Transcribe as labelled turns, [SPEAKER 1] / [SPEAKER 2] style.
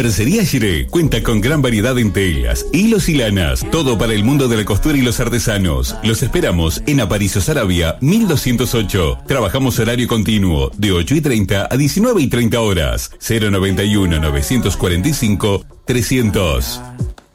[SPEAKER 1] Mercería Giré cuenta con gran variedad en telas, hilos y lanas, todo para el mundo de la costura y los artesanos. Los esperamos en Aparicio Saravia 1208. Trabajamos horario continuo de 8:30 a 19:30 horas. 091 945 300.